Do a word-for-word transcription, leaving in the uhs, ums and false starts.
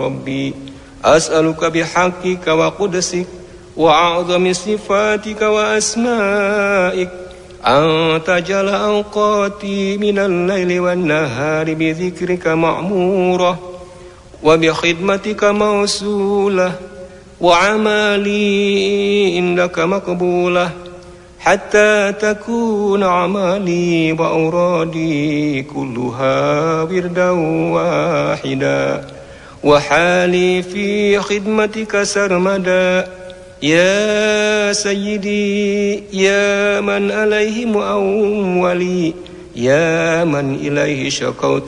ربي أسألك بحقك وقدسك وأعظم صفاتك وأسمائك أن تجعل أوقاتي من الليل والنهار بذكرك معمورة وبخدمتك موصولة وعمالي إنك مقبولة حتى تكون أعمالي وأورادي كلها وردا واحدا وحالي في خدمتك سرمدا يا سيدي يا من عليه مؤولي يا من إليه شكوت